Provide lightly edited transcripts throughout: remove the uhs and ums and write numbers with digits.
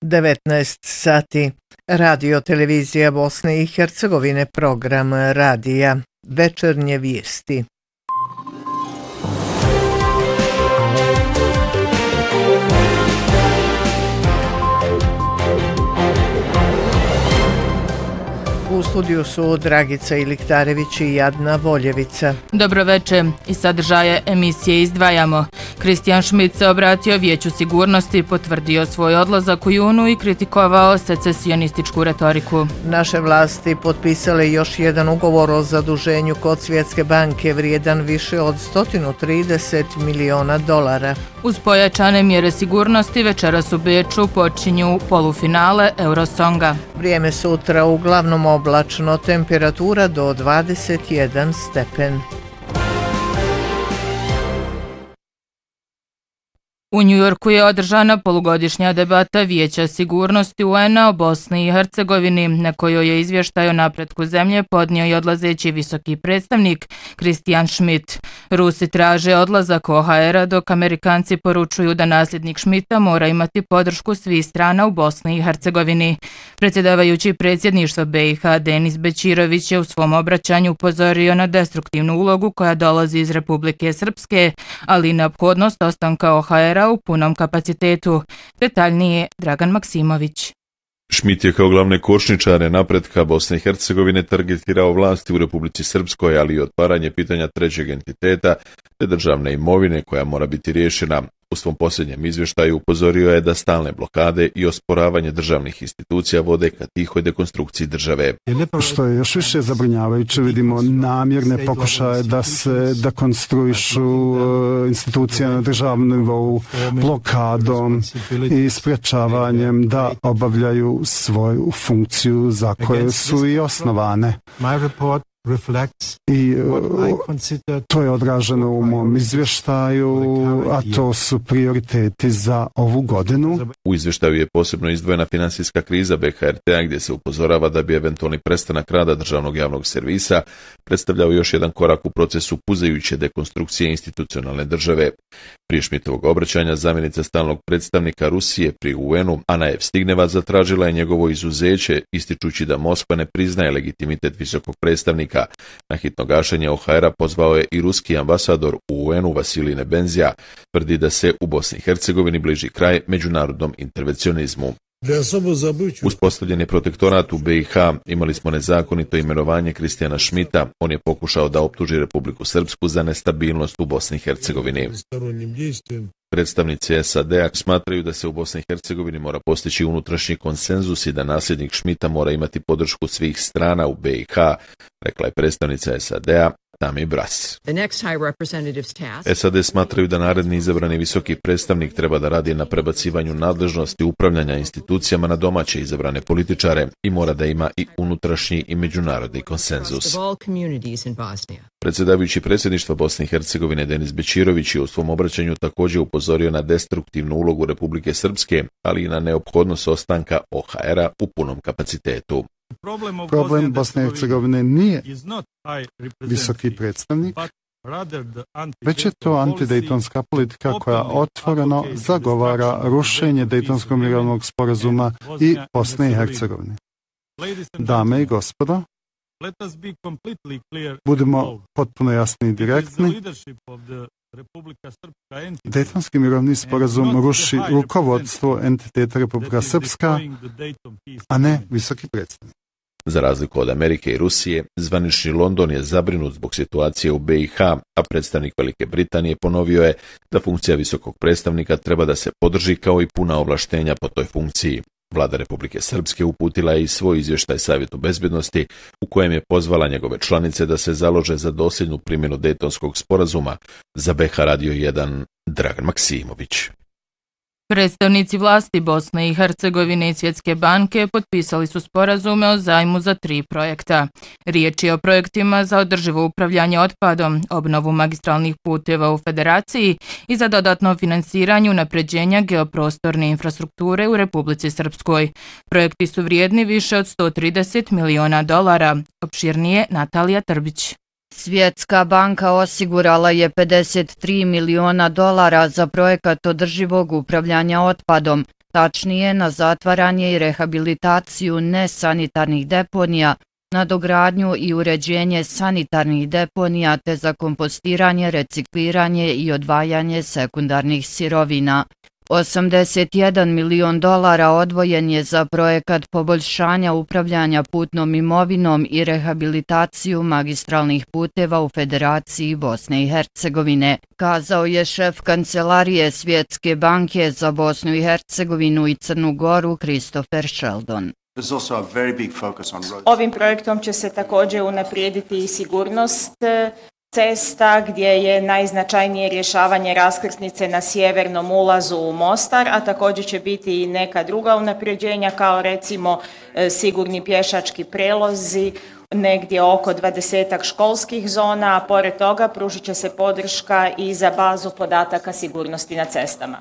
19 sati. Radio televizija Bosne i Hercegovine, program radija, večernje vijesti. U studiju su Dragica Iliktarević i Jadna Voljevica. Dobro večer. Iz sadržaja emisije izdvajamo. Kristijan Schmidt se obratio Vijeću sigurnosti, potvrdio svoj odlazak u junu i kritikovao secesionističku retoriku. Naše vlasti potpisale još jedan ugovor o zaduženju kod Svjetske banke vrijedan više od $130 miliona. Uz pojačane mjere sigurnosti večeras u Beču počinju polufinale Eurosonga. Vrijeme sutra uglavnom oblačno, temperatura do 21 stepen. U Njujorku je održana polugodišnja debata Vijeća sigurnosti UN-a o Bosni i Hercegovini, na kojoj je izvještaj o napretku zemlje podnio i odlazeći visoki predstavnik Kristijan Schmidt. Rusi traže odlazak OHR-a, dok Amerikanci poručuju da nasljednik Schmidta mora imati podršku svih strana u Bosni i Hercegovini. Predsjedavajući predsjedništva BiH Denis Bećirović je u svom obraćanju upozorio na destruktivnu ulogu koja dolazi iz Republike Srpske, ali i neophodnost ostanka OHR-a u punom kapacitetu. Detaljnije Dragan Maksimović. Schmidt je kao glavne kočničare napretka Bosne i Hercegovine targetirao vlasti u Republici Srpskoj, ali i otvaranje pitanja trećeg entiteta te državne imovine koja mora biti riješena. U svom posljednjem izvještaju upozorio je da stalne blokade i osporavanje državnih institucija vode ka tihoj dekonstrukciji države. Što je još više zabrinjavajuće, vidimo namjerne pokušaje da se dekonstruišu institucije na državnom nivou blokadom i sprječavanjem da obavljaju svoju funkciju za koju su i osnovane. I to je odraženo u mom izvještaju, a to su prioriteti za ovu godinu. U izvještaju je posebno izdvojena financijska kriza BHRT-a gdje se upozorava da bi eventualni prestanak rada državnog javnog servisa predstavljao još jedan korak u procesu puzajuće dekonstrukcije institucionalne države. Prije Schmidtovog obraćanja zamjenica stalnog predstavnika Rusije pri UN-u Ana Evstigneva zatražila je njegovo izuzeće, ističući da Moskva ne priznaje legitimitet visokog predstavnika. Na hitno gašenje OHR-a pozvao je i ruski ambasador u UN-u Vasilij Nebenzija, tvrdi da se u Bosni i Hercegovini bliži kraj međunarodnom intervencionizmu. Uspostavljen je protektorat u BiH, imali smo nezakonito imenovanje Kristijana Schmidta, on je pokušao da optuži Republiku Srpsku za nestabilnost u Bosni i Hercegovini. Predstavnici SAD-a smatraju da se u Bosni i Hercegovini mora postići unutrašnji konsenzus i da nasljednik Schmidta mora imati podršku svih strana u BiH, rekla je predstavnica SAD-a Tammy Brass. SAD smatraju da naredni izabrani visoki predstavnik treba da radi na prebacivanju nadležnosti upravljanja institucijama na domaće izabrane političare i mora da ima i unutrašnji i međunarodni konsenzus. Predsjedavajući predsjedništva Bosne i Hercegovine Denis Bećirović je u svom obraćanju također upozorio na destruktivnu ulogu Republike Srpske, ali i na neophodnost ostanka OHR-a u punom kapacitetu. Problem Bosne i Hercegovine nije visoki predstavnik, već je to antidejtonska politika koja otvoreno zagovara rušenje Dejtonskog mirovnog sporazuma i Bosne i Hercegovine. Dame i gospodo, budemo potpuno jasni i direktni. Dejtonski mirovni sporazum ruši rukovodstvo entiteta Republika Srpska, a ne visoki predstavnik. Za razliku od Amerike i Rusije, zvanični London je zabrinut zbog situacije u BiH, a predstavnik Velike Britanije ponovio je da funkcija visokog predstavnika treba da se podrži kao i puna ovlaštenja po toj funkciji. Vlada Republike Srpske uputila je i svoj izvještaj Savjetu bezbednosti u kojem je pozvala njegove članice da se založe za dosljednu primjenu Dejtonskog sporazuma. Za BiH Radio 1 Dragan Maksimović. Predstavnici vlasti Bosne i Hercegovine i Svjetske banke potpisali su sporazume o zajmu za 3 projekta. Riječ je o projektima za održivo upravljanje otpadom, obnovu magistralnih puteva u Federaciji i za dodatno finansiranje unapređenja geoprostorne infrastrukture u Republici Srpskoj. Projekti su vrijedni više od $130 miliona. Opširnije Natalija Trbić. Svjetska banka osigurala je $53 miliona za projekat održivog upravljanja otpadom. tačnije na zatvaranje i rehabilitaciju nesanitarnih deponija, nadogradnju i uređenje sanitarnih deponija te za kompostiranje, recikliranje i odvajanje sekundarnih sirovina. 81 milion dolara odvojen je za projekat poboljšanja upravljanja putnom imovinom i rehabilitaciju magistralnih puteva u Federaciji Bosne i Hercegovine, kazao je šef Kancelarije Svjetske banke za Bosnu i Hercegovinu i Crnu Goru Christopher Sheldon. Ovim projektom će se također unaprijediti i sigurnost cesta gdje je najznačajnije rješavanje raskrsnice na sjevernom ulazu u Mostar, a također će biti i neka druga unapređenja kao recimo sigurni pješački prelozi, negdje oko 20 školskih zona, a pored toga pružit će se podrška i za bazu podataka sigurnosti na cestama.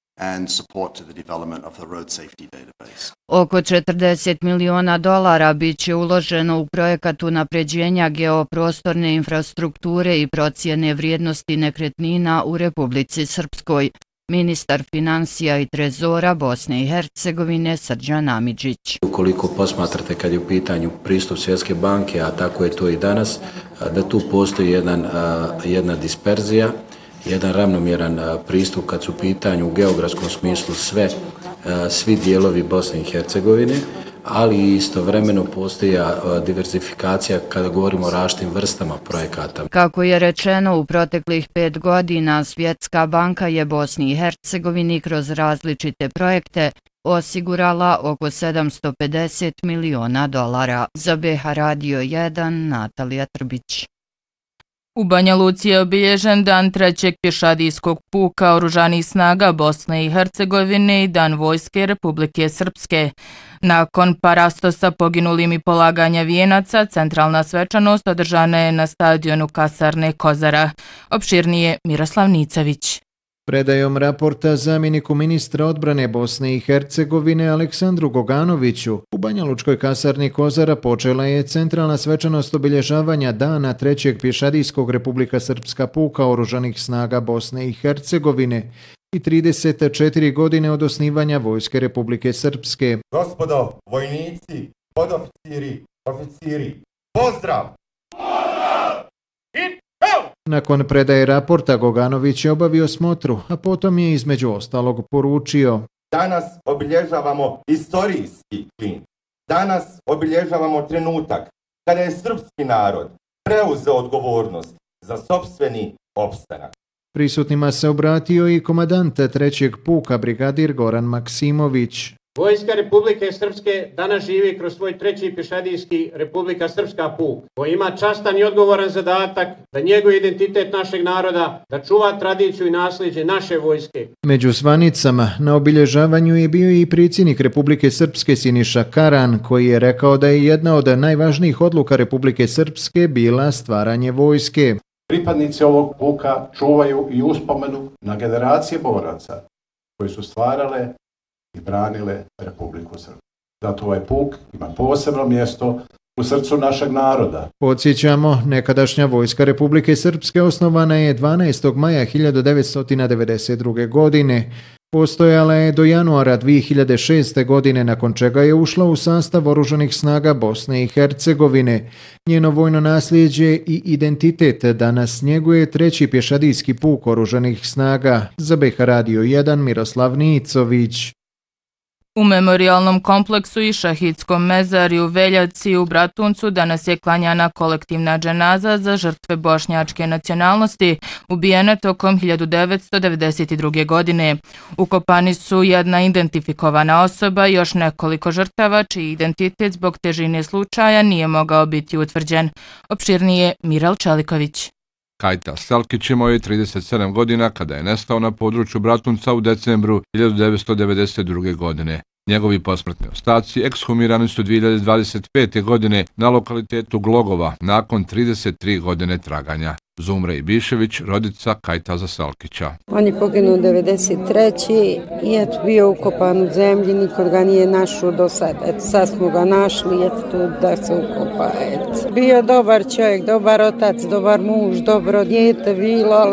Oko 40 miliona dolara bit će uloženo u projekat unapređenja geoprostorne infrastrukture i procjene vrijednosti nekretnina u Republici Srpskoj. Ministar financija i trezora Bosne i Hercegovine Srđan Amidžić. Ukoliko posmatrate kad je u pitanju pristup Svjetske banke, a tako je to i danas, da tu postoji jedna disperzija, jedan ravnomjeran pristup kad su u pitanju u geografskom smislu svi dijelovi Bosne i Hercegovine, ali istovremeno postoji diversifikacija kada govorimo o različitim vrstama projekata. Kako je rečeno, u proteklih 5 godina Svjetska banka je Bosni i Hercegovini kroz različite projekte osigurala oko 750 miliona dolara. Za BH Radio 1, Natalija Trbić. U Banja Luci je obilježen dan 3. pješadijskog puka Oružanih snaga Bosne i Hercegovine i Dan Vojske Republike Srpske. Nakon parastosa poginulim i polaganja vijenaca, centralna svečanost održana je na stadionu kasarne Kozara. Opširnije Miroslav Nicević. Predajom raporta zamjeniku ministra odbrane Bosne i Hercegovine Aleksandru Goganoviću u Banjalučkoj kasarni Kozara počela je centralna svečanost obilježavanja dana 3. pješadijskog Republika Srpska puka Oružanih snaga Bosne i Hercegovine i 34 godine od osnivanja Vojske Republike Srpske. Gospodo, vojnici, podoficiri, oficiri, pozdrav! Nakon predaje raporta Goganović je obavio smotru, a potom je između ostalog poručio: Danas obilježavamo istorijski čin. Danas obilježavamo trenutak kada je srpski narod preuzeo odgovornost za sopstveni opstanak. Prisutnima se obratio i komandant 3. puka brigadir Goran Maksimović. Vojska Republike Srpske danas živi kroz svoj 3. pješadijski Republika Srpska puk, koji ima častan i odgovoran zadatak da njeguje identitet našeg naroda, da čuva tradiciju i nasljeđe naše vojske. Među zvanicama na obilježavanju je bio i predsjednik Republike Srpske Siniša Karan, koji je rekao da je jedna od najvažnijih odluka Republike Srpske bila stvaranje vojske. Pripadnici ovog puka čuvaju i uspomenu na generacije boraca koji su stvarale i branile Republiku Srpsku. Zato ovaj puk ima posebno mjesto u srcu našeg naroda. Podsjećamo, nekadašnja Vojska Republike Srpske osnovana je 12. maja 1992. godine. Postojala je do januara 2006. godine, nakon čega je ušla u sastav Oružanih snaga Bosne i Hercegovine. Njeno vojno nasljeđe i identitet danas njeguje 3. pješadijski puk Oružanih snaga. Za BH Radio 1, Miroslav Nicović. U memorialnom kompleksu i šahidskom mezarju Veljaci u Bratuncu danas je klanjana kolektivna dženaza za žrtve bošnjačke nacionalnosti ubijene tokom 1992. godine. Ukopani su jedna identifikovana osoba i još nekoliko žrtava čiji identitet zbog težine slučaja nije mogao biti utvrđen. Opširnije Miral Čeliković. Kajta Selkić imao je 37 godina kada je nestao na području Bratunca u decembru 1992. godine. Njegovi posmrtni ostaci ekshumirani su 2025. godine na lokalitetu Glogova nakon 33 godine traganja. Zumra Ibišević, rodica Kajtaza Selkića. On je poginuo 93. i je bio ukopan u zemlji, niko ga nije našao do sada. Sad smo ga našli, eto tu da se ukopa. Bio dobar čovjek, dobar otac, dobar muž, dobro dijete bilo, ali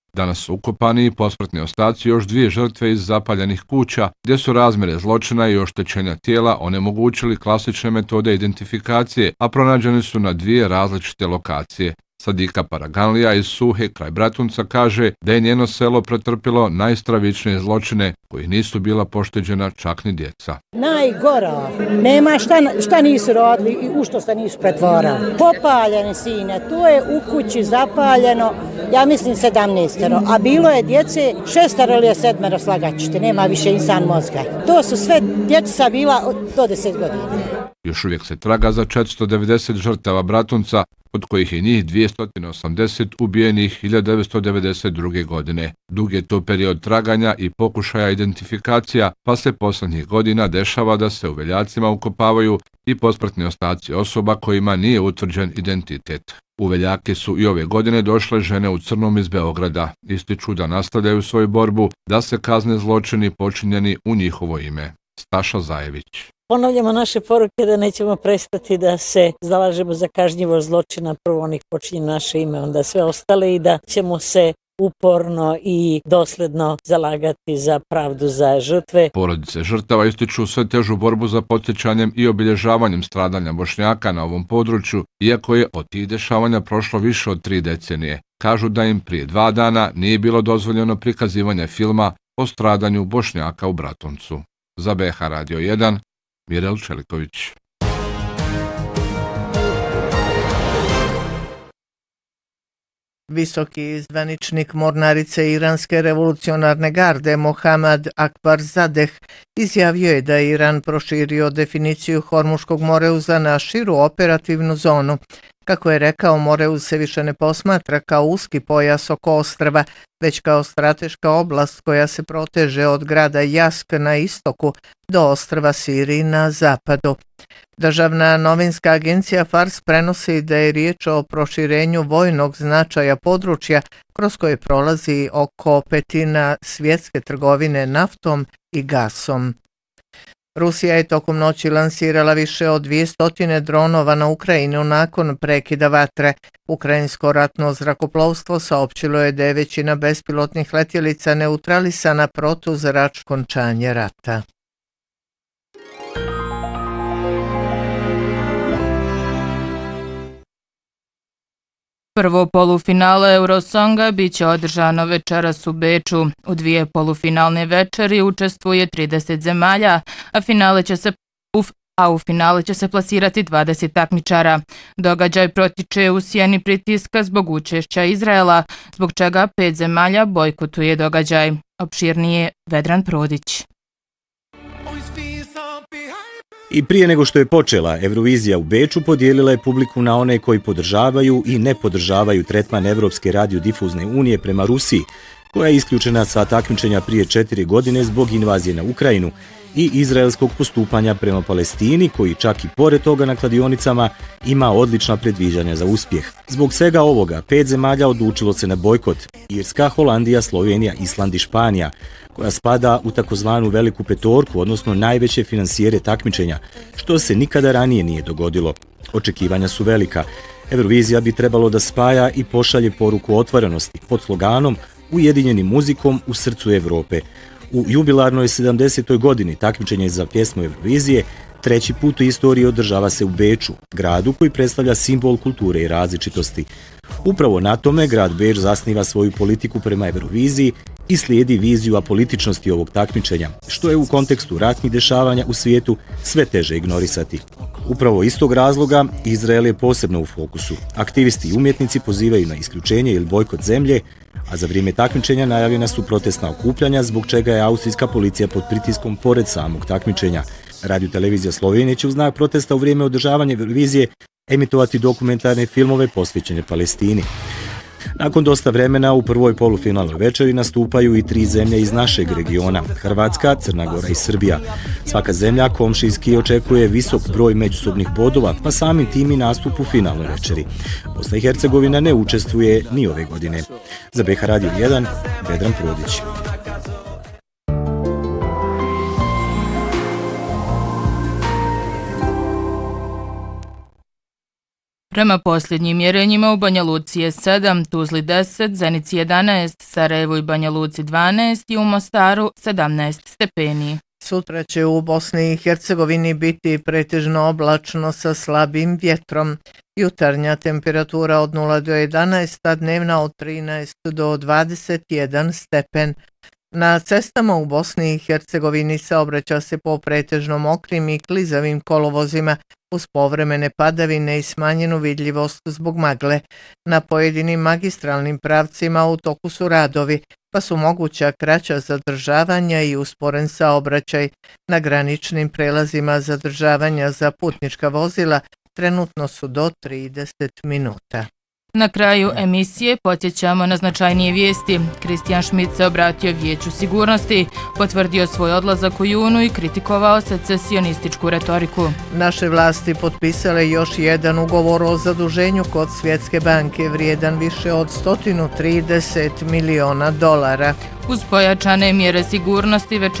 Danas su ukopani i posmrtni ostaci još 2 žrtve iz zapaljenih kuća, gdje su razmjere zločina i oštećenja tijela onemogućili klasične metode identifikacije, a pronađeni su na 2 različite lokacije. Sadika Paraganlija iz Suhe kraj Bratunca kaže da je njeno selo pretrpilo najstravičnije zločine koji nisu bila pošteđena čak ni djeca. Najgora, nema šta nisu rodili i u što se nisu pretvorali. Popaljene sine, to je u kući zapaljeno, ja mislim 17, a bilo je djece 6 ili 7 slagačite, nema više insan mozga. To su sve djeca bila do 10 godina. Još uvijek se traga za 490 žrtava Bratunca, od kojih je njih 280 ubijenih 1992. godine. Dug je to period traganja i pokušaja identifikacija, pa se posljednjih godina dešava da se u veljacima ukopavaju i posmrtni ostaci osoba kojima nije utvrđen identitet. U veljake su i ove godine došle žene u crnom iz Beograda. Ističu da nastavljaju svoju borbu da se kazne zločini počinjeni u njihovo ime. Staša Zajević. Ponavljamo naše poruke da nećemo prestati da se zalažemo za kažnjivost zločina, prvo onih počinje naše ime, onda sve ostale i da ćemo se uporno i dosledno zalagati za pravdu za žrtve. Porodice žrtava ističu sve težu borbu za podsjećanjem i obilježavanjem stradanja Bošnjaka na ovom području, iako je od tih dešavanja prošlo više od 3 decenije. Kažu da im prije 2 dana nije bilo dozvoljeno prikazivanje filma o stradanju Bošnjaka u Bratuncu. Za BH Radio 1, Mirel Čeliković. Visoki zvaničnik mornarice Iranske revolucionarne garde Mohammad Akbarzadeh izjavio je da je Iran proširio definiciju Hormuškog moreuza na širu operativnu zonu. Kako je rekao, Moreuz se više ne posmatra kao uski pojas oko ostrva, već kao strateška oblast koja se proteže od grada Jask na istoku do ostrva Siriji na zapadu. Državna novinska agencija Fars prenosi da je riječ o proširenju vojnog značaja područja kroz koje prolazi oko 1/5 svjetske trgovine naftom i gasom. Rusija je tokom noći lansirala više od 200 dronova na Ukrajinu nakon prekida vatre. Ukrajinsko ratno zrakoplovstvo saopćilo je da je većina bespilotnih letjelica neutralisana protuzračnim okončanje rata. Prvo polufinale Eurosonga bit će održano večeras u Beču. U 2 polufinalne večeri učestvuje 30 zemalja, a u finale će se plasirati 20 takmičara. Događaj protiče u sjeni pritiska zbog učešća Izraela, zbog čega 5 zemalja bojkotuje događaj. Opširnije Vedran Prodić. I prije nego što je počela, Eurovizija u Beču podijelila je publiku na one koji podržavaju i ne podržavaju tretman Evropske radiodifuzne unije prema Rusiji, koja je isključena sa takmičenja prije 4 godine zbog invazije na Ukrajinu i izraelskog postupanja prema Palestini, koji čak i pored toga na kladionicama ima odlična predviđanja za uspjeh. Zbog svega ovoga, 5 zemalja odlučilo se na bojkot: Irska, Holandija, Slovenija, Island i Španija, koja spada u takozvanu veliku petorku, odnosno najveće finansijere takmičenja, što se nikada ranije nije dogodilo. Očekivanja su velika. Eurovizija bi trebalo da spaja i pošalje poruku otvorenosti pod sloganom Ujedinjeni muzikom u srcu Evrope. U jubilarnoj 70. godini takmičenje za pjesmu Eurovizije 3. put u istoriji održava se u Beču, gradu koji predstavlja simbol kulture i različitosti. Upravo na tome grad Beč zasniva svoju politiku prema Euroviziji i slijedi viziju apolitičnosti ovog takmičenja, što je u kontekstu ratnih dešavanja u svijetu sve teže ignorisati. Upravo iz tog razloga Izrael je posebno u fokusu. Aktivisti i umjetnici pozivaju na isključenje ili bojkot zemlje, a za vrijeme takmičenja najavljena su protestna okupljanja, zbog čega je austrijska policija pod pritiskom pored samog takmičenja. Radio televizija Slovenije će u znak protesta u vrijeme održavanja Eurovizije emitovati dokumentarne filmove posvećene Palestini. Nakon dosta vremena u prvoj polufinalnoj večeri nastupaju i 3 zemlje iz našeg regiona: Hrvatska, Crna Gora i Srbija. Svaka zemlja komšijski očekuje visok broj međusobnih bodova, pa samim tim i nastup u finalnoj večeri. Bosna i Hercegovina ne učestvuje ni ove godine. Za BH Radio 1, Vedran Prodić. Prema posljednjim mjerenjima u Banja Luci je 7, Tuzli 10, Zenici 11, Sarajevu i Banja Luci 12 i u Mostaru 17 stepeni. Sutra će u Bosni i Hercegovini biti pretežno oblačno sa slabim vjetrom. Jutarnja temperatura od 0 do 11, a dnevna od 13 do 21 stepen. Na cestama u Bosni i Hercegovini saobraća se po pretežno mokrim i klizavim kolovozima uz povremene padavine i smanjenu vidljivost zbog magle. Na pojedinim magistralnim pravcima u toku su radovi, pa su moguća kraća zadržavanja i usporen saobraćaj. Na graničnim prelazima zadržavanja za putnička vozila trenutno su do 30 minuta. Na kraju emisije podsjećamo na značajnije vijesti. Kristijan Šmit se obratio Vijeću sigurnosti, potvrdio svoj odlazak u junu i kritikovao secesionističku retoriku. Naše vlasti potpisale još jedan ugovor o zaduženju kod Svjetske banke vrijedan više od $130 miliona. Uz pojačane mjere sigurnosti